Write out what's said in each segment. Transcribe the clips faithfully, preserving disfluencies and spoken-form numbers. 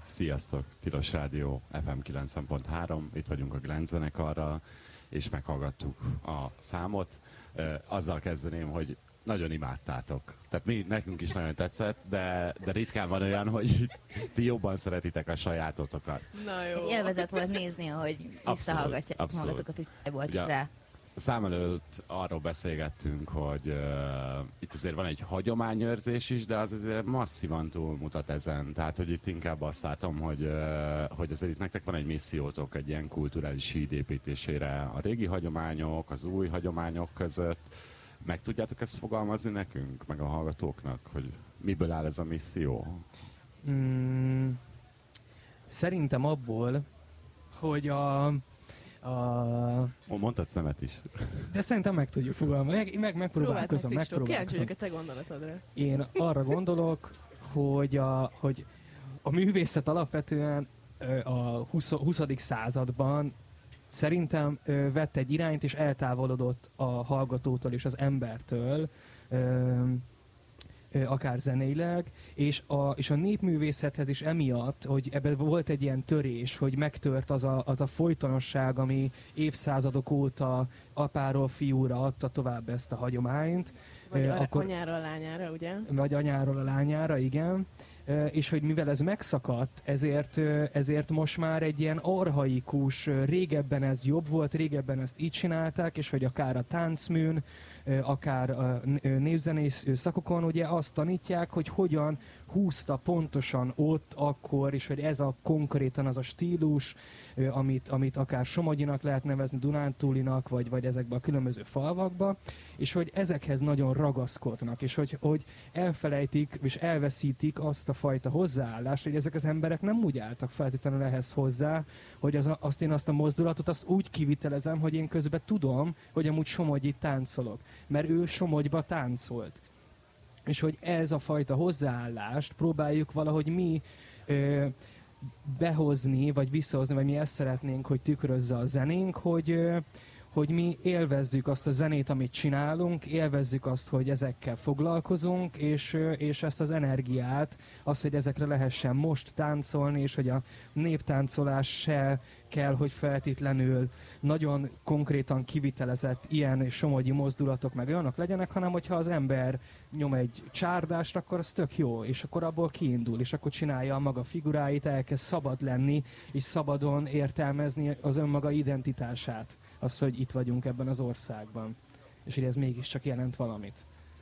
Sziasztok! Tilos Rádió ef em kilencven pont három, itt vagyunk a Glenn zenekarral, és meghallgattuk a számot. Azzal kezdeném, hogy nagyon imádtátok. Tehát mi, nekünk is nagyon tetszett, de, de ritkán van olyan, hogy ti jobban szeretitek a sajátotokat. Na jó. Élvezet volt nézni, hogy visszahallgatjátok magatokat, hogy voltak ja. rá. A szám előtt arról beszélgettünk, hogy uh, itt azért van egy hagyományőrzés is, de az azért masszívan túlmutat ezen. Tehát, hogy itt inkább azt látom, hogy, uh, hogy azért itt nektek van egy missziótok egy ilyen kulturális híd építésére a régi hagyományok, az új hagyományok között. Meg tudjátok ezt fogalmazni nekünk, meg a hallgatóknak, hogy miből áll ez a misszió? Mm, szerintem abból, hogy a... A... Mondhatsz nemet is. De szerintem meg tudjuk fogalmazni. Meg, meg, megpróbálkozom, megpróbálkozom. Kíváncsi a te gondolatodra. Én arra gondolok, hogy a, hogy a művészet alapvetően a huszadik században szerintem vett egy irányt, és eltávolodott a hallgatótól és az embertől, akár zeneileg, és a, és a népművészethez is emiatt, hogy ebben volt egy ilyen törés, hogy megtört az a, az a folytonosság, ami évszázadok óta apáról fiúra adta tovább ezt a hagyományt. Vagy uh, akkor, anyáról a lányára, ugye? Vagy anyáról a lányára, igen. Uh, és hogy mivel ez megszakadt, ezért, uh, ezért most már egy ilyen archaikus, uh, régebben ez jobb volt, régebben ezt így csinálták, és hogy akár a táncműn, akár a névzenész szakokon ugye azt tanítják, hogy hogyan húzta pontosan ott, akkor, és hogy ez a konkrétan az a stílus, amit, amit akár Somogyinak lehet nevezni, Dunántúlinak, vagy, vagy ezekben a különböző falvakba, és hogy ezekhez nagyon ragaszkodnak, és hogy, hogy elfelejtik, és elveszítik azt a fajta hozzáállást, hogy ezek az emberek nem úgy álltak feltétlenül ehhez hozzá, hogy az, azt én azt a mozdulatot azt úgy kivitelezem, hogy én közben tudom, hogy amúgy Somogyit táncolok, mert ő Somogyba táncolt. És hogy ez a fajta hozzáállást próbáljuk valahogy mi ö, behozni, vagy visszahozni, vagy mi ezt szeretnénk, hogy tükrözze a zenénk, hogy, ö, hogy mi élvezzük azt a zenét, amit csinálunk, élvezzük azt, hogy ezekkel foglalkozunk, és, ö, és ezt az energiát, az, hogy ezekre lehessen most táncolni, és hogy a néptáncolás se kell, hogy feltétlenül nagyon konkrétan kivitelezett ilyen somogyi mozdulatok meg olyanok legyenek, hanem hogyha az ember nyom egy csárdást, akkor az tök jó, és akkor abból kiindul, és akkor csinálja a maga figuráit, elkezd szabad lenni, és szabadon értelmezni az önmaga identitását. Az, hogy itt vagyunk ebben az országban. És hogy ez mégiscsak jelent valamit.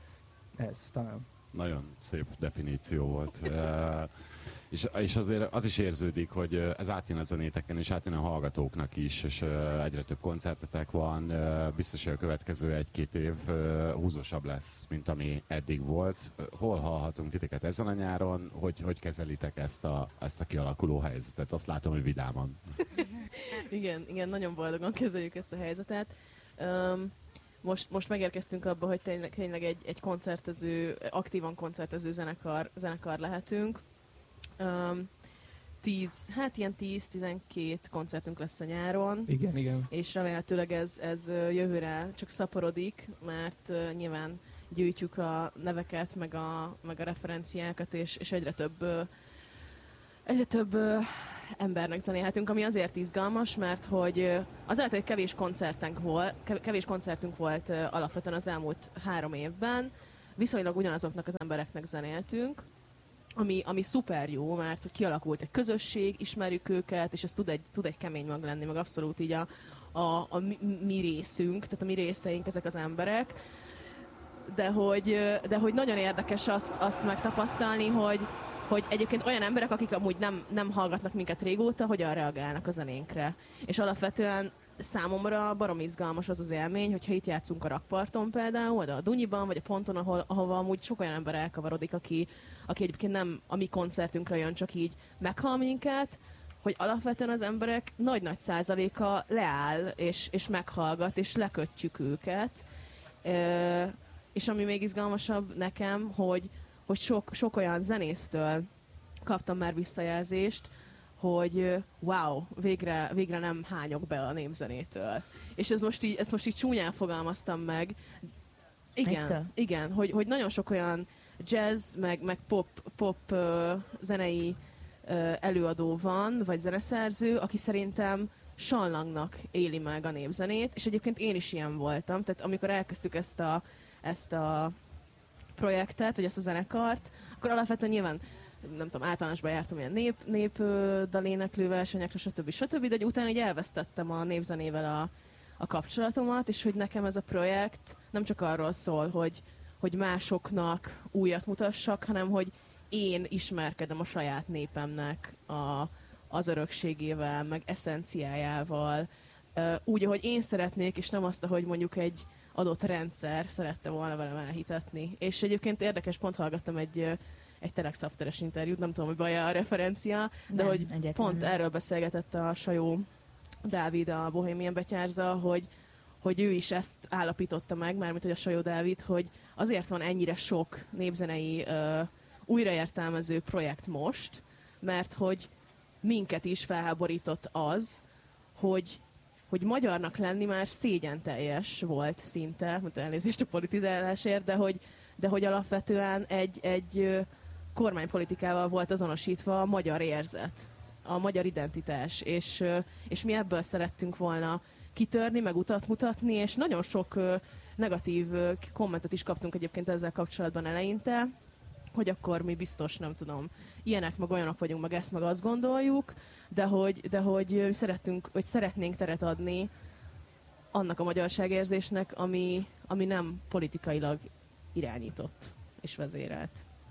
Ez talán. Nagyon szép definíció volt. uh, és, és azért az is érződik, hogy ez átjön a zenéteken, és átjön a hallgatóknak is, és uh, egyre több koncertetek van. Uh, biztos, hogy a következő egy-két év uh, húzósabb lesz, mint ami eddig volt. Uh, hol hallhatunk titeket ezen a nyáron? Hogy, hogy kezelitek ezt a, ezt a kialakuló helyzetet? Azt látom, hogy vidáman. igen, igen, nagyon boldogan kezeljük ezt a helyzetet. Um, Most, most megérkeztünk abba, hogy tényleg, tényleg egy, egy koncertező, aktívan koncertező zenekar, zenekar lehetünk. Um, tíz, hát ilyen tíz-tizenkét koncertünk lesz a nyáron. Igen, igen. És remélhetőleg ez, ez jövőre csak szaporodik, mert uh, nyilván gyűjtjük a neveket, meg a, meg a referenciákat, és, és egyre több, uh, egyre több uh, embernek zenélhetünk, ami azért izgalmas, mert hogy azáltal, hogy kevés koncertünk volt, kevés koncertünk volt alapvetően az elmúlt három évben, viszonylag ugyanazoknak az embereknek zenéltünk, ami, ami szuper jó, mert kialakult egy közösség, ismerjük őket, és ez tud egy, tud egy kemény mag lenni, meg abszolút így a, a, a mi, mi részünk, tehát a mi részeink ezek az emberek, de hogy, de hogy nagyon érdekes azt, azt megtapasztalni, hogy hogy egyébként olyan emberek, akik amúgy nem, nem hallgatnak minket régóta, hogyan reagálnak a zenénkre. És alapvetően számomra barom izgalmas az az élmény, hogyha itt játszunk a rakparton például, de a Dunyiban, vagy a ponton, ahol, ahova amúgy sok olyan ember elkavarodik, aki, aki egyébként nem a mi koncertünkre jön, csak így meghal minket, hogy alapvetően az emberek nagy-nagy százaléka leáll, és, és meghallgat, és lekötjük őket. E, és ami még izgalmasabb nekem, hogy hogy sok, sok olyan zenésztől kaptam már visszajelzést, hogy wow, végre, végre nem hányok be a népzenétől. És ez most így, ezt most így csúnyán fogalmaztam meg. Igen, igen, hogy, hogy nagyon sok olyan jazz, meg, meg pop, pop uh, zenei előadó van, vagy zeneszerző, aki szerintem sallangnak éli meg a népzenét, és egyébként én is ilyen voltam, tehát amikor elkezdtük ezt a, ezt a projektet, vagy ezt a zenekart, akkor alapvetően nyilván nem tudom, általánosban jártam ilyen nép, nép daléneklő versenyekre, stb. stb. De utána így elvesztettem a népzenével a, a kapcsolatomat, és hogy nekem ez a projekt nem csak arról szól, hogy, hogy másoknak újat mutassak, hanem hogy én ismerkedem a saját népemnek a, az örökségével, meg eszenciájával, úgy, ahogy én szeretnék, és nem azt, ahogy mondjuk egy adott rendszer szerette volna velem elhitetni. És egyébként érdekes, pont hallgattam egy egy Telex Afteres interjút, nem tudom, hogy baj a referencia, de nem, hogy egyetlen. Pont erről beszélgetett a Sajó Dávid, a Bohemian betyárza, hogy, hogy ő is ezt állapította meg, mármint hogy a Sajó Dávid, hogy azért van ennyire sok népzenei uh, újraértelmező projekt most, mert hogy minket is felháborított az, hogy, hogy magyarnak lenni már szégyenteljes volt szinte, mondta elnézést a politizálásért, de hogy, de hogy alapvetően egy, egy kormánypolitikával volt azonosítva a magyar érzet, a magyar identitás, és, és mi ebből szerettünk volna kitörni, meg utat mutatni, és nagyon sok negatív kommentet is kaptunk egyébként ezzel kapcsolatban eleinte, hogy akkor mi biztos, nem tudom, ilyenek, meg olyanok vagyunk, meg ezt, meg azt gondoljuk, de hogy, de hogy szeretünk, hogy szeretnénk teret adni annak a magyarságérzésnek, ami, ami nem politikailag irányított és vezérelt.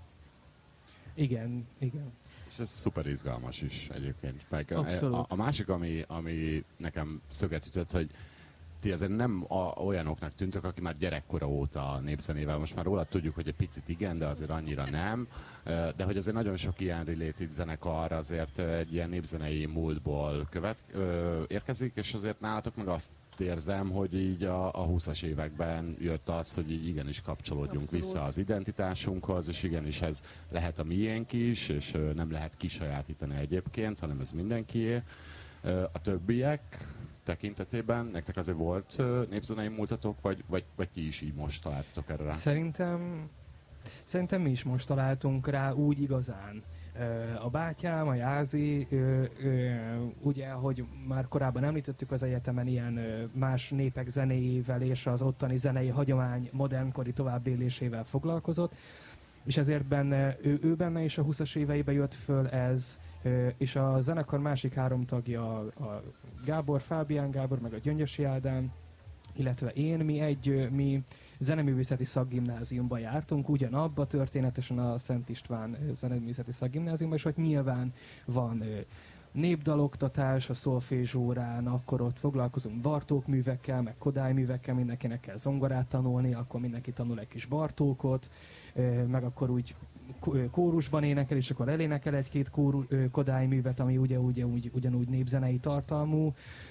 Igen, igen. És ez szuper izgalmas is egyébként. Meg Abszolút. A, a másik, ami, ami nekem szöget ütött, hogy ti azért nem a, olyanoknak tűntök, aki már gyerekkora óta népzenével, most már róla tudjuk, hogy egy picit igen, de azért annyira nem, de hogy azért nagyon sok ilyen related zenekar azért egy ilyen népzenei múltból követ, ö, érkezik, és azért nálatok meg azt érzem, hogy így a, a húszas években jött az, hogy így igenis kapcsolódjunk Abszolút. Vissza az identitásunkhoz, és igenis ez lehet a miénk is, és ö, nem lehet kisajátítani egyébként, hanem ez mindenkié. Ö, a többiek tekintetében nektek azért volt ö, népzenei múltatok, vagy, vagy, vagy ti is így most találtatok erre rá? Szerintem, szerintem mi is most találtunk rá úgy igazán. A bátyám, a Jázi, ő, ő, ugye, hogy már korábban említettük, az egyetemen ilyen más népek zenéjével és az ottani zenei hagyomány modernkori továbbélésével foglalkozott, és ezért benne, ő, ő benne is a húszas éveiben jött föl ez, és a zenekar másik három tagja, a Gábor, Fábián Gábor, meg a Gyöngyösi Ádám, illetve én, mi egy, mi zeneművészeti szakgimnáziumba jártunk, ugyanabba történetesen a Szent István zeneművészeti szakgimnáziumba, és hogy nyilván van népdaloktatás a szolfézsórán, akkor ott foglalkozunk Bartók művekkel, meg Kodály művekkel, mindenkinek kell zongorát tanulni, akkor mindenki tanul egy kis Bartókot, meg akkor úgy kórusban énekel, és akkor elénekel egy-két Kodály művet, ami ugye, ugye, úgy, ugyanúgy népzenei tartalmú,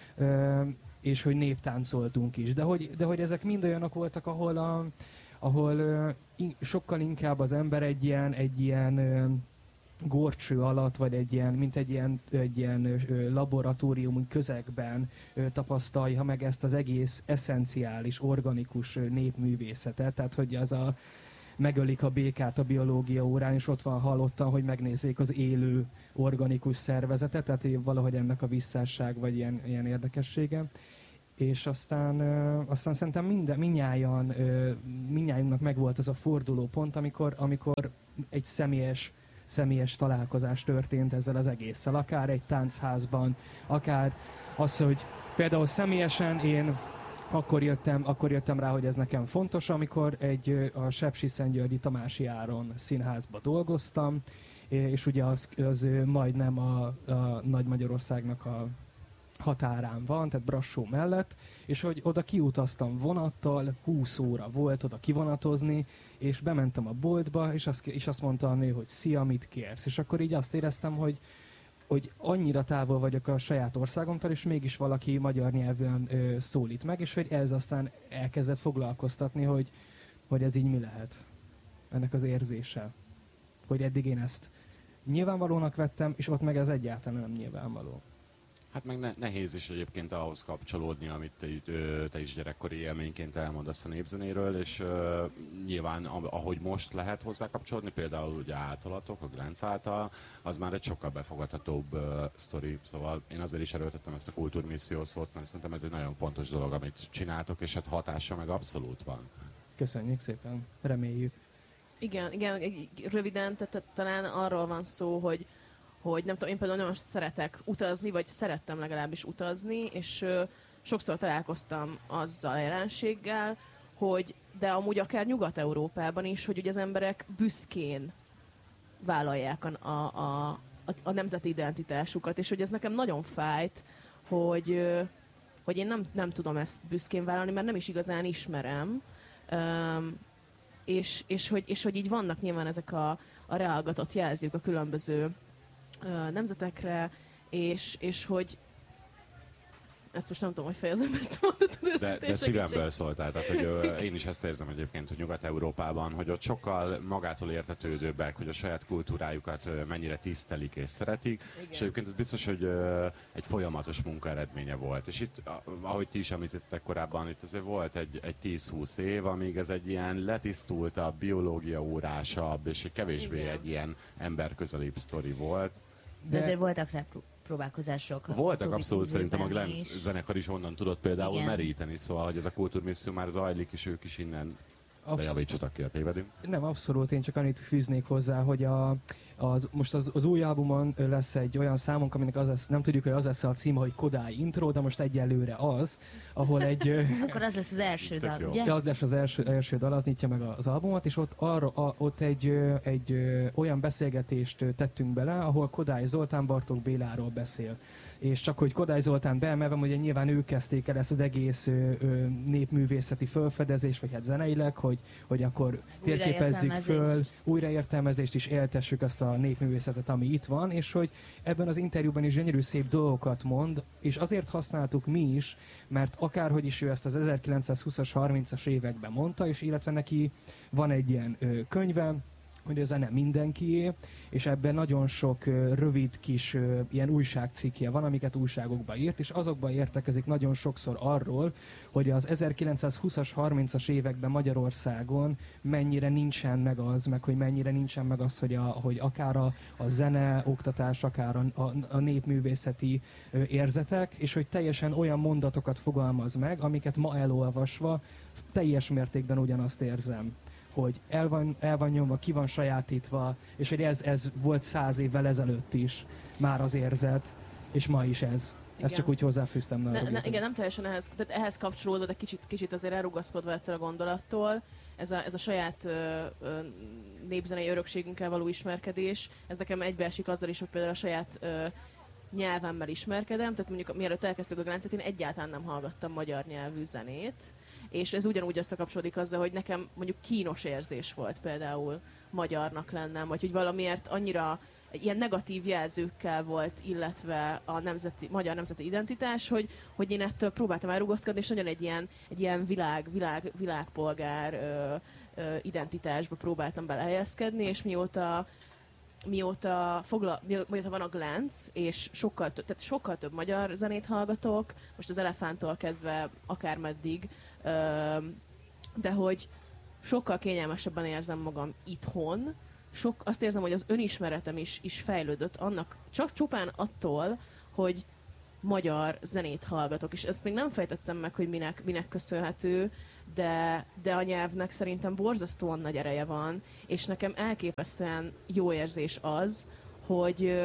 és hogy néptáncoltunk is. De hogy, de hogy ezek mind olyanok voltak, ahol, a, ahol in, sokkal inkább az ember egy ilyen, egy ilyen górcső alatt, vagy egy ilyen, mint egy ilyen, egy ilyen laboratóriumi közegben tapasztalja meg ezt az egész eszenciális, organikus népművészetet. Tehát, hogy az a megölik a békát a biológia órán, és ott van hallottan, hogy megnézzék az élő organikus szervezetet, tehát valahogy ennek a visszásság, vagy ilyen, ilyen érdekessége. És aztán, aztán szerintem minden, minnyáján, minnyájunknak megvolt az a fordulópont, amikor, amikor egy személyes, személyes találkozás történt ezzel az egésszel. Akár egy táncházban, akár az, hogy például személyesen én Akkor jöttem, akkor jöttem rá, hogy ez nekem fontos, amikor egy, a Sepsiszentgyörgyi Tamási Áron színházba dolgoztam, és ugye az, az majdnem a, a Nagy Magyarországnak a határán van, tehát Brassó mellett, és hogy oda kiutaztam vonattal, húsz óra volt oda kivonatozni, és bementem a boltba, és azt, és azt mondta a nő, hogy szia, mit kérsz? És akkor így azt éreztem, hogy hogy annyira távol vagyok a saját országomtól, és mégis valaki magyar nyelven ö, szólít meg, és hogy ez aztán elkezdett foglalkoztatni, hogy, hogy ez így mi lehet, ennek az érzése. Hogy eddig én ezt nyilvánvalónak vettem, és ott meg ez egyáltalán nem nyilvánvaló. Hát meg ne, nehéz is egyébként ahhoz kapcsolódni, amit te, te is gyerekkori élményként elmondasz a népzenéről, és uh, nyilván ahogy most lehet hozzá kapcsolódni, például ugye általatok, a Glánc által, az már egy sokkal befogadhatóbb uh, sztori. Szóval én azért is erőltettem ezt a kultúrmisszió szót, mert szerintem ez egy nagyon fontos dolog, amit csináltok, és hát hatása meg abszolút van. Köszönjük szépen, reméljük. Igen, igen, röviden, tehát talán arról van szó, hogy hogy nem tudom, én például nagyon szeretek utazni, vagy szerettem legalábbis utazni, és ö, sokszor találkoztam azzal a jelenséggel, hogy de amúgy akár Nyugat-Európában is, hogy ugye az emberek büszkén vállalják a, a, a, a nemzeti identitásukat, és hogy ez nekem nagyon fájt, hogy, ö, hogy én nem, nem tudom ezt büszkén vállalni, mert nem is igazán ismerem, Üm, és, és, hogy, és hogy így vannak nyilván ezek a, a reaggatott jelzők a különböző nemzetekre, és, és hogy ezt most nem tudom, hogy fejezem ezt a mondatot. De, de szívemből szóltál, tehát hogy ö, én is ezt érzem egyébként, hogy Nyugat-Európában, hogy ott sokkal magától értetődőbbek, hogy a saját kultúrájukat ö, mennyire tisztelik és szeretik, igen. És egyébként ez biztos, hogy ö, egy folyamatos munka eredménye volt. És itt, ahogy ti is említettek korábban, itt azért volt egy, egy tíz-húsz év, amíg ez egy ilyen letisztultabb, biológia órásabb, és egy kevésbé igen. egy ilyen emberközelibb sztori volt. De, de azért voltak rá próbálkozások. Voltak abszolút, szerintem a Glánc zenekar is onnan tudott például igen. meríteni, szóval, hogy ez a kultúrmisszió már zajlik, és ők is innen de javítsatok ki, a tévedünk. Nem, abszolút, én csak annyit fűznék hozzá, hogy a, az, most az, az új albumon lesz egy olyan számunk, aminek az lesz, nem tudjuk, hogy az lesz a címe, hogy Kodály Intro, de most egyelőre az, ahol egy... Akkor az lesz az első dal, ugye? Ja, az lesz az első, első dal, az nyitja meg az albumot, és ott, arra, a, ott egy, egy olyan beszélgetést tettünk bele, ahol Kodály Zoltán Bartók Béláról beszél. És csak hogy Kodály Zoltán beemelvem, ugye nyilván ők kezdték el ezt az egész ö, ö, népművészeti felfedezést, vagy hát zeneileg, hogy, hogy akkor térképezzük föl, újraértelmezést is éltessük azt a népművészetet, ami itt van, és hogy ebben az interjúban is gyönyörű szép dolgokat mond, és azért használtuk mi is, mert akárhogy is ő ezt az ezerkilencszázhúszas, harmincas években mondta, és illetve neki van egy ilyen ö, könyve, hogy a zene mindenkié, és ebben nagyon sok uh, rövid kis uh, ilyen újságcikkje van, amiket újságokba írt, és azokban értekezik nagyon sokszor arról, hogy az ezerkilencszázhúszas, harmincas években Magyarországon mennyire nincsen meg az, meg hogy mennyire nincsen meg az, hogy, a, hogy akár a, a zene, oktatás, akár a, a, a népművészeti uh, érzetek, és hogy teljesen olyan mondatokat fogalmaz meg, amiket ma elolvasva teljes mértékben ugyanazt érzem, hogy el van, el van nyomva, ki van sajátítva, és hogy ez, ez volt száz évvel ezelőtt is már az érzet, és ma is ez. Igen. Ezt csak úgy hozzáfűztem. Ne, ne, igen, nem teljesen ehhez, tehát ehhez kapcsolódva, de kicsit, kicsit azért elrugaszkodva ettől a gondolattól, ez a, ez a saját ö, ö, népzenei örökségünkkel való ismerkedés, ez nekem egybeesik azzal is, hogy például a saját ö, nyelvemmel ismerkedem, tehát mondjuk mielőtt elkezdtük a Gláncet, én egyáltalán nem hallgattam magyar nyelvű zenét, és ez ugyanúgy összekapcsolódik azzal, hogy nekem mondjuk kínos érzés volt például magyarnak lennem, vagy hogy valamiért annyira ilyen negatív jelzőkkel volt, illetve a nemzeti, magyar nemzeti identitás, hogy, hogy én ettől próbáltam elrugaszkodni, és nagyon egy ilyen, egy ilyen világ, világ, világpolgár ö, ö, identitásba próbáltam belehelyezkedni, és mióta mióta, fogla, mióta van a Glánc, és sokkal, több, tehát sokkal több magyar zenét hallgatok, most az Elefánttól kezdve akármeddig, de hogy sokkal kényelmesebben érzem magam itthon, sok, azt érzem, hogy az önismeretem is, is fejlődött annak, csak csupán attól, hogy magyar zenét hallgatok, és ezt még nem fejtettem meg, hogy minek, minek köszönhető, de, de a nyelvnek szerintem borzasztóan nagy ereje van, és nekem elképesztően jó érzés az, hogy,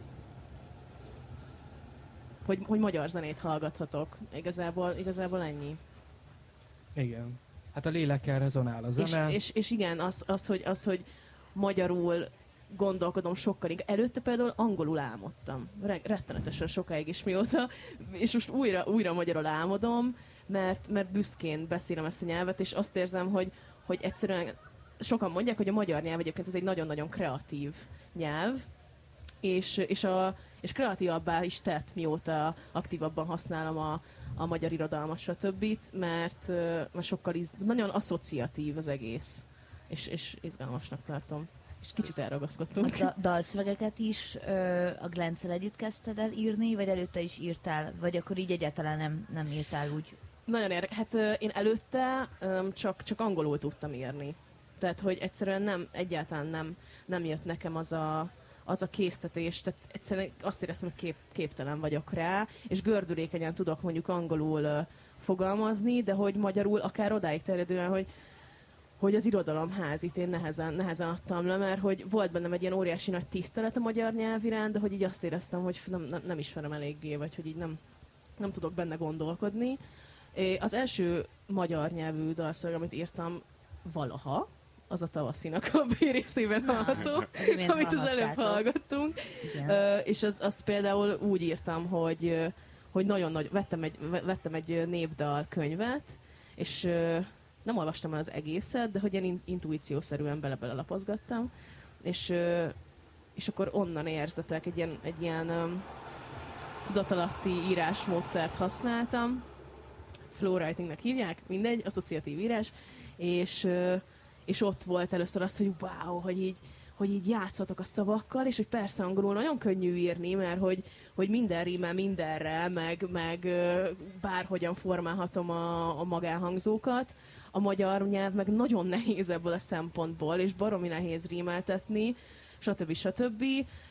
hogy, hogy magyar zenét hallgathatok. Igazából, igazából ennyi. Igen. Hát a lélekkel rezonál a zene. És, és, és igen, az, az, hogy, az, hogy magyarul gondolkodom sokkal inkább. Előtte például angolul álmodtam. Rettenetesen sokáig is mióta. És most újra, újra magyarul álmodom, mert, mert büszkén beszélem ezt a nyelvet, és azt érzem, hogy, hogy egyszerűen sokan mondják, hogy a magyar nyelv egyébként ez egy nagyon-nagyon kreatív nyelv, és, és, a, és kreatívabbá is tett, mióta aktívabban használom a, a magyar irodalmat, stb., mert, mert sokkal iz, nagyon asszociatív az egész, és, és izgalmasnak tartom. és kicsit elragaszkodtunk. A da- dalszövegeket is ö, a Glenccel együtt kezdted el írni, vagy előtte is írtál? Vagy akkor így egyáltalán nem, nem írtál úgy? Nagyon érdekes. Hát ö, én előtte ö, csak, csak angolul tudtam írni. Tehát, hogy egyszerűen nem, egyáltalán nem, nem jött nekem az a, az a késztetés. Tehát egyszerűen azt éreztem, hogy kép, képtelen vagyok rá, és gördülékenyen tudok mondjuk angolul ö, fogalmazni, de hogy magyarul akár odáig terjedően, hogy hogy az irodalom házit én nehezen, nehezen adtam le, mert hogy volt bennem egy ilyen óriási nagy tisztelet a magyar nyelv iránt, de hogy így azt éreztem, hogy nem, nem, nem ismerem eléggé, vagy hogy így nem, nem tudok benne gondolkodni. Az első magyar nyelvű dalszöveg, amit írtam valaha, az a Tavaszinak a B részében hallható, ah, amit az előbb hallgattunk. Uh, és az, az például úgy írtam, hogy, hogy nagyon nagy, vettem egy, vettem egy népdal könyvet, és uh, nem olvastam el az egészet, de hogy én intuíciószerűen bele-bele lapozgattam, és, uh, és akkor onnan érzetek, egy ilyen, egy ilyen um, tudatalatti írásmódszert használtam, flow writingnek hívják, mindegy, asszociatív írás, és, uh, és ott volt először az, hogy wow, hogy így, hogy így játszatok a szavakkal, és hogy persze angolul nagyon könnyű írni, mert hogy, hogy minden rímel mindenre, meg, meg bárhogyan formálhatom a, a magánhangzókat. A magyar nyelv meg nagyon nehéz ebből a szempontból, és baromi nehéz rímeltetni, stb. stb.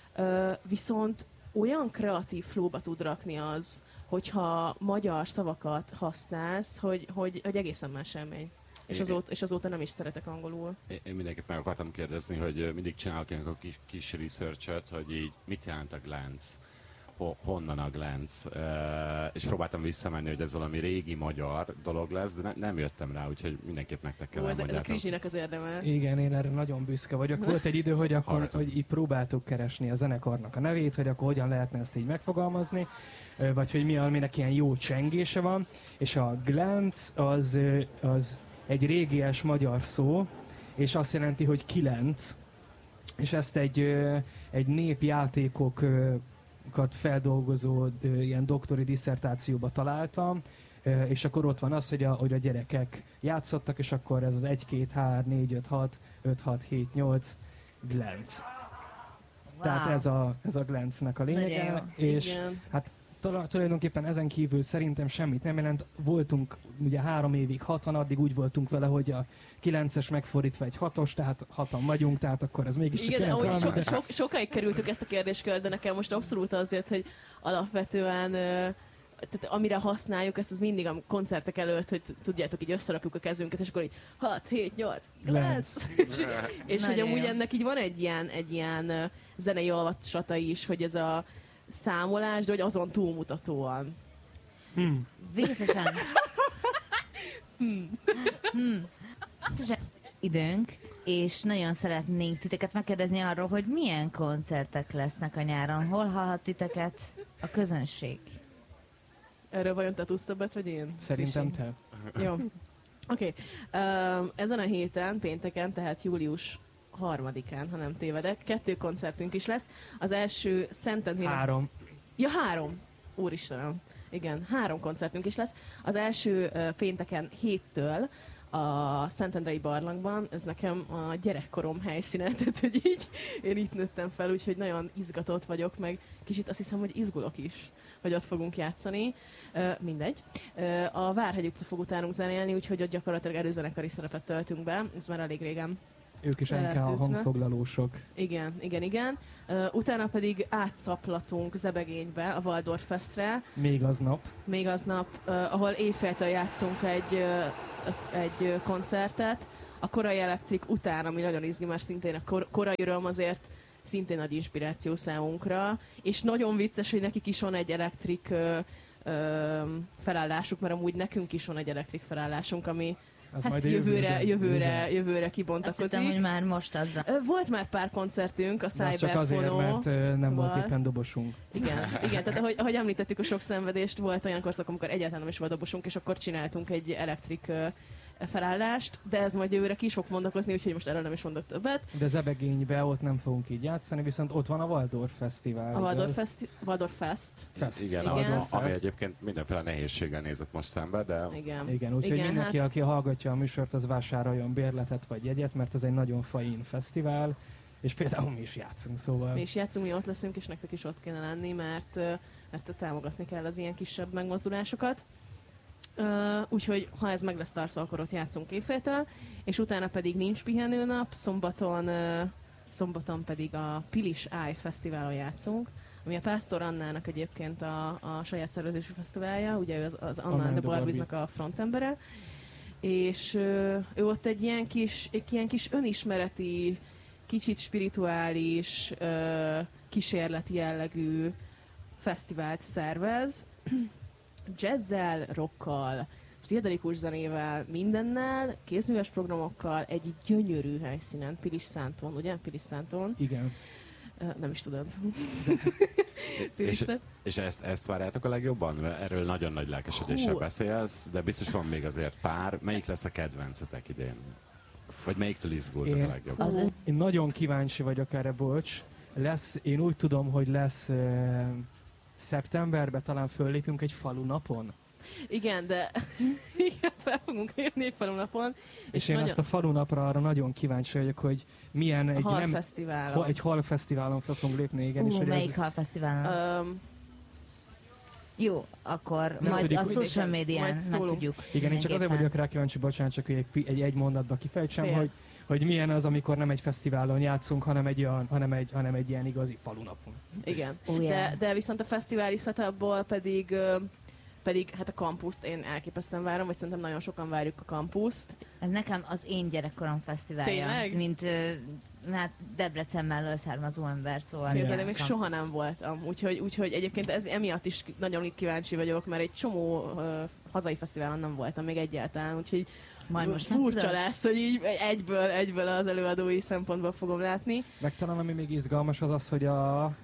Viszont olyan kreatív flowba tud rakni az, hogyha magyar szavakat használsz, hogy, hogy, hogy egészen más élmény. És azóta, és azóta nem is szeretek angolul. Én mindenképp meg akartam kérdezni, hogy mindig csinálok ilyen kis, kis research-öt, hogy így mit jelent a glánc, honnan a glánc, uh, és próbáltam visszamenni, hogy ez valami régi magyar dolog lesz, de ne, nem jöttem rá, úgyhogy mindenképp nektek kell elmondjátok. Ez a Krizsinek az érdeme. Igen, én erre nagyon büszke vagyok. Volt egy idő, hogy akkor hogy így próbáltuk keresni a zenekarnak a nevét, hogy akkor hogyan lehetne ezt így megfogalmazni, vagy hogy mi, aminek ilyen jó csengése van, és a glánc az, az egy régies magyar szó, és azt jelenti, hogy kilenc, és ezt egy, egy népjátékokat feldolgozó ilyen doktori disszertációba találtam, és akkor ott van az, hogy a, hogy a gyerekek játszottak, és akkor ez az egy, két, három, négy, öt, hat, öt, hat, hét, nyolc, glánc. Wow. Tehát ez a, ez a gláncnek a lényege, és igen. Hát tulajdonképpen ezen kívül szerintem semmit nem jelent. Voltunk ugye három évig hatan, addig úgy voltunk vele, hogy a kilences megfordítva egy hatos, tehát hatan vagyunk, tehát akkor ez mégiscsak igen, jelent valami. So, de... so, sokáig kerültük ezt a kérdéskört, de nekem most abszolút azért, hogy alapvetően tehát amire használjuk ezt, az mindig a koncertek előtt, hogy tudjátok, így összerakjuk a kezünket, és akkor így hat, hét, nyolc, kilenc. és, és hogy amúgy ennek így van egy ilyen, egy ilyen zenei olvasata is, hogy ez a számolás, de hogy azon túlmutatóan. Hmm. Vészesen. hmm. Hmm. Időnk, és nagyon szeretnénk titeket megkérdezni arról, hogy milyen koncertek lesznek a nyáron. Hol hallhat titeket a közönség? Erről vajon te tudsz többet, vagy én? Szerintem te. Jó. Oké. Okay. Um, ezen a héten, pénteken, tehát július harmadikán, ha nem tévedek, kettő koncertünk is lesz. Az első Szentendrének... Három. Ja, három. Úristenem. Igen, három koncertünk is lesz. Az első uh, pénteken héttől a Szentendrei barlangban, ez nekem a gyerekkorom helyszíne, tehát hogy így én itt nőttem fel, úgyhogy nagyon izgatott vagyok, meg kicsit azt hiszem, hogy izgulok is, hogy ott fogunk játszani. Uh, mindegy. Uh, a Várhegy utca fog utánunk zenélni, úgyhogy ott gyakorlatilag előzenekari szerepet töltünk be, ez már elég régen. Ők is en ká a hangfoglalósok. Igen, igen, igen. Uh, utána pedig átszaplatunk Zebegénybe, a Waldorf Festre. Még aznap. Még aznap, uh, ahol éjféltől játszunk egy, uh, egy koncertet. A Korai Elektrik után, ami nagyon izgi, mert szintén a kor- korai öröm azért szintén nagy inspiráció számunkra. És nagyon vicces, hogy nekik is van egy elektrik uh, uh, felállásuk, mert amúgy nekünk is van egy elektrik felállásunk, ami az hát jövőre, jövőre, jövőre kibontakozik. Azt hittem, hogy már most azzal. Volt már pár koncertünk, a Cyberphono. csak azért, mert nem volt éppen dobosunk. Igen, igen, tehát ahogy, ahogy említettük a sok szenvedést, volt olyan korszak, amikor egyáltalán nem is volt dobosunk, és akkor csináltunk egy elektrik felállást, de ez majd jövőre ki is fog mondakozni, úgyhogy most erről nem is mondok többet. De Zebegénybe ott nem fogunk így játszani, viszont ott van a Waldorf Fesztivál. A Waldorf, Feszti- Waldorf Fest. Fest. Igen, igen. A, ami egyébként mindenféle nehézséggel nézett most szembe, de... Igen, igen úgyhogy igen, mindenki, hát... aki hallgatja a műsort, az vásároljon bérletet vagy jegyet, mert ez egy nagyon fain fesztivál, és például mi is játszunk, szóval... Mi is játszunk, mi ott leszünk, és nektek is ott kéne lenni, mert, mert támogatni kell az ilyen kisebb megmozdulásokat. Uh, úgyhogy ha ez meg lesz tartva, akkor ott játszunk éjféltől, és utána pedig nincs pihenőnap, szombaton, uh, szombaton pedig a Pilis Eye Fesztiválon játszunk, ami a Pásztor Annának egyébként a, a saját szervezésű fesztiválja, ugye ő az, az Anna and the Barbiesnak a frontembere, és uh, ő ott egy ilyen kis, egy ilyen kis önismereti, kicsit spirituális, uh, kísérleti jellegű fesztivált szervez, jazzzel, rockkal, pszichedelikus zenével, mindennel, kézműves programokkal, egy gyönyörű helyszínen, Pilis Szánton, ugye? Pilis Szánton. Igen. Uh, nem is tudod. és és ezt, ezt várjátok a legjobban? Mert erről nagyon nagy lelkesedéssel Hú. beszélsz, de biztos van még azért pár. Melyik lesz a kedvencetek idén? Vagy melyiktől izgultok Én- a legjobban? Az ő- Én nagyon kíváncsi vagyok erre, bocs. Lesz, én úgy tudom, hogy lesz uh, szeptemberben talán föllépünk egy falu napon. Igen, de igen, fel fogunk jönni egy falunapon, És, és én nagyon... ezt a falu napra arra nagyon kíváncsi vagyok, hogy milyen egy, a nem, Halfesztiválon. ha, egy halfesztiválon fel fogunk lépni, igen. és Ú, hogy melyik ez, halfesztiválon? Um, Jó, akkor Nem majd tudjuk, a hogy- social majd médián meg szólunk. tudjuk. igen, én csak azért mindenképpen. vagyok rá kíváncsi, bocsánat, csak hogy egy, pi- egy, egy mondatba kifejtsem, Fél. hogy, hogy milyen az, amikor nem egy fesztiválon játszunk, hanem egy, olyan, hanem egy, hanem egy ilyen igazi falu napon. igen. Oh, yeah. De, de viszont a fesztiváli setupból pedig, ö, pedig hát a kampuszt én elképesztően várom, vagy szerintem nagyon sokan várjuk a kampuszt. Ez nekem az én gyerekkorom fesztiválja. Tényleg? Mint ö, hát Debrecen mellől származó ember, szóval... Képzeld, yes. még soha nem voltam. Úgyhogy, úgyhogy egyébként ez emiatt is nagyon kíváncsi vagyok, mert egy csomó ö, hazai fesztiválon nem voltam még egyáltalán, úgyhogy Majd most furcsa megtudod? lesz, hogy így egyből, egyből az előadói szempontból fogom látni. Meg talán ami még izgalmas az az, hogy a, A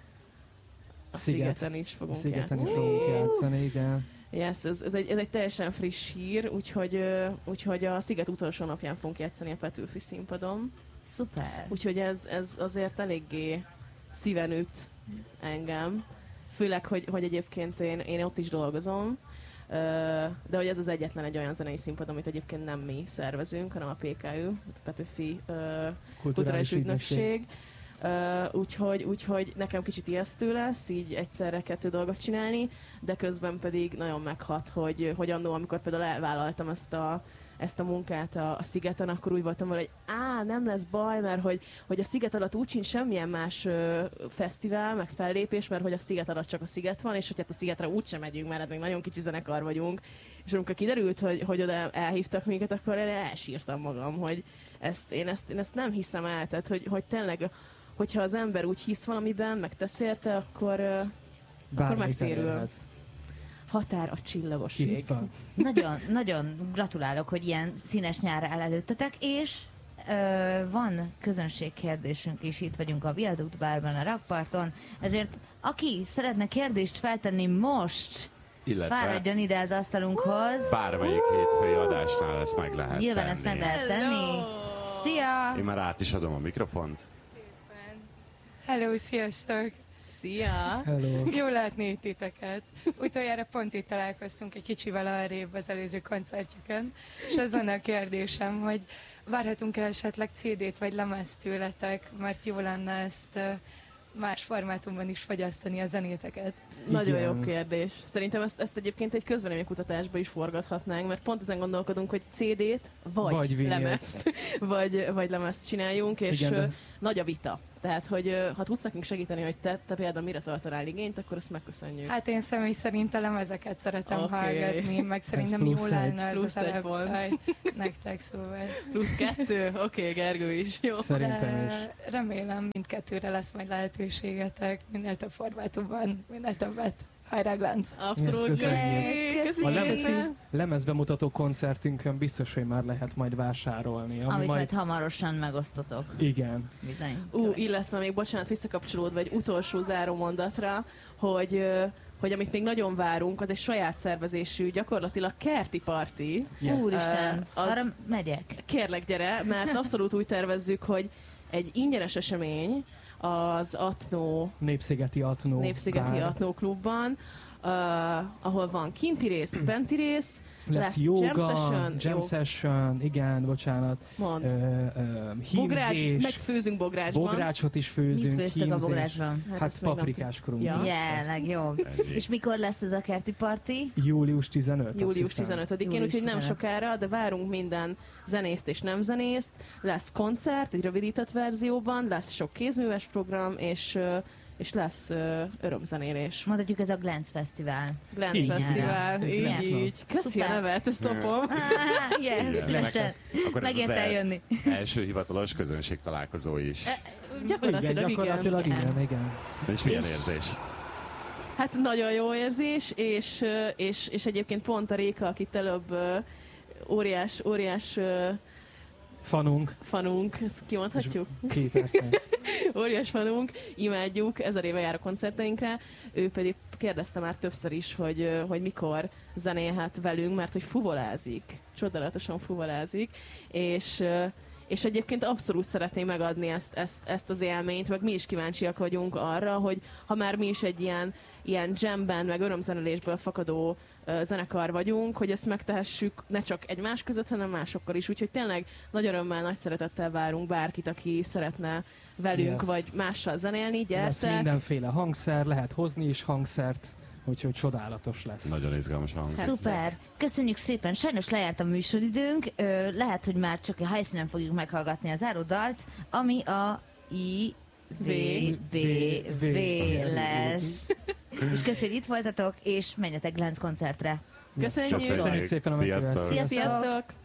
Sziget. Szigeten is a fogunk szigeten is játszani. fogunk játszani, igen. Yes, ez, ez, egy, ez egy teljesen friss hír, úgyhogy, ö, úgyhogy a Sziget utolsó napján fogunk játszani a Petőfi színpadon. Szuper. Úgyhogy ez, ez azért eléggé szíven üt engem. Főleg, hogy, hogy egyébként én, én ott is dolgozom, ö, de hogy ez az egyetlen egy olyan zenei színpad, amit egyébként nem mi szervezünk, hanem a pé ká ü, a Petőfi ö, Kulturális Ügynökség. Uh, úgyhogy, úgyhogy nekem kicsit ijesztő lesz így egyszerre kettő dolgot csinálni, de közben pedig nagyon meghat, hogy, hogy annó, amikor például elvállaltam ezt a, ezt a munkát a, a Szigeten, akkor úgy voltam vele, hogy á, nem lesz baj, mert hogy, hogy a Sziget alatt úgy sincs semmilyen más ö, fesztivál, meg fellépés, mert hogy a Sziget alatt csak a Sziget van, és hogy hát a Szigetre úgysem megyünk, mert még nagyon kicsi zenekar vagyunk. És amikor kiderült, hogy, hogy oda elhívtak minket, akkor én elsírtam magam, hogy ezt, én, ezt, én ezt nem hiszem el, tehát hogy, hogy tényleg hogyha az ember úgy hisz valamiben, meg tesz érte, akkor, uh, akkor Bármit megtérül. elérhet. Határ a csillagosség. Így van. Nagyon, nagyon gratulálok, hogy ilyen színes nyár áll előttetek, és ö, van közönségkérdésünk is, itt vagyunk a Viaduct Bárban, a rakparton, ezért aki szeretne kérdést feltenni most, Illetve fáradjon ide az asztalunkhoz. bármelyik hétfői adásnál ezt meg lehet Nyilván tenni. ezt meg lehet tenni. Szia! Én már át is adom a mikrofont. Hello, sziasztok! Szia! Hello. Jó látni titeket. Utoljára pont itt találkoztunk egy kicsivel arrébb az előző koncertjüken, és az lenne a kérdésem, hogy várhatunk-e esetleg cé dét vagy lemezt tőletek, mert jó lenne ezt ö, más formátumban is fogyasztani a zenéteket. Nagyon Igen. jó kérdés. Szerintem ezt, ezt egyébként egy közvéleménykutatásba is forgathatnánk, mert pont ezen gondolkodunk, hogy cé dét vagy, Vagy vinylt. lemezt, vagy, vagy lemezt csináljunk, és Igen, de- ö, nagy a vita. Tehát, hogy ö, ha tudsz nekünk segíteni, hogy te, te például mire tartanál igényt, akkor ezt megköszönjük. Hát én személy szerint a lemezeket szeretem Oké. hallgatni, meg szerintem plusz jó egy. lenne ez Plusz az egy pont. website nektek, szóval. Plusz kettő? Oké, okay, Gergő is. Jó. Szerintem is. De remélem mindkettőre lesz majd lehetőségetek, minél több formátumban, minél többet. Hajrá, Glánc! Abszolút. Yes, köszönjük. Köszi. A Köszi lemez, szépen. lemezbemutató koncertünkön biztos, hogy már lehet majd vásárolni. Ami Amit majd majd... hamarosan megosztotok. Igen. Bizony. Ú, illetve még, bocsánat, visszakapcsolódva egy utolsó záró mondatra, hogy, ö, hogy amit még nagyon várunk, az egy saját szervezésű, gyakorlatilag kerti parti. Yes. Úristen, Ö, az- arra megyek. Kérlek, gyere, mert abszolút úgy tervezzük, hogy egy ingyenes esemény az Atnó, Népszigeti Atnó Népszigeti bár. Atnó klubban, ahol van kinti rész, benti rész, Lesz, lesz yoga, jam session, jam jog- session, igen, bocsánat, Mond. ö, ö, Bogrács, hímzés, megfőzünk bográcsban. bográcsot is Mit főzünk, főztök a hímzés. bográcsban? Hát ezt még nem paprikás krumpli. Ja. Jelenleg jó. Ennyi. És mikor lesz ez a kerti parti? Július tizenötödike. Július tizenötödikén, Július úgyhogy nem tizenöt. sokára, de várunk minden zenészt és nem zenészt. Lesz koncert, egy rövidített verzióban, lesz sok kézműves program, és, ö, és lesz ö, örömzenélés. Mondhatjuk, ez a Glance Fesztivál. Glance Igen. Fesztivál, így, Glance. így. Köszi a Szuper. nevet, ezt lopom. Ah, igen, Igen. szívesen. Akkor ez Megért az el- eljönni. első hivatalos közönség találkozó is. Gyakorlatilag, igen, gyakorlatilag igen. igen, igen. És milyen és- érzés? Hát nagyon jó érzés, és, ö, és, és egyébként pont a Réka, akit előbb ö, óriás, óriás ö, Fanunk, fanunk, ezt kimondhatjuk? ki persze. Óriás fanunk, imádjuk, ezer éve jár a koncerteinkre, ő pedig kérdezte már többször is, hogy, ö, hogy mikor zenélhet velünk, mert hogy fuvolázik, csodálatosan fuvolázik, és, ö, és egyébként abszolút szeretném megadni ezt, ezt, ezt az élményt, meg mi is kíváncsiak vagyunk arra, hogy ha már mi is egy ilyen, ilyen jamben, meg örömzenélésből fakadó ö, zenekar vagyunk, hogy ezt megtehessük ne csak egymás között, hanem másokkal is. Úgyhogy tényleg nagy örömmel, nagy szeretettel várunk bárkit, aki szeretne velünk, Yes. vagy mással zenélni, Lesz gyertek. mindenféle hangszer, lehet hozni is hangszert, úgyhogy csodálatos lesz. Nagyon izgalmas hang. Szuper! Köszönjük szépen! Sajnos lejárt a műsoridőnk, Ö, lehet, hogy már csak a helyszínen fogjuk meghallgatni a záródalt, ami a I V B V lesz. És köszönjük, hogy itt voltatok, és menjetek Glance koncertre. Köszönjük! Köszönjük. Köszönjük szépen a Sziasztok. meghívást. Sziasztok!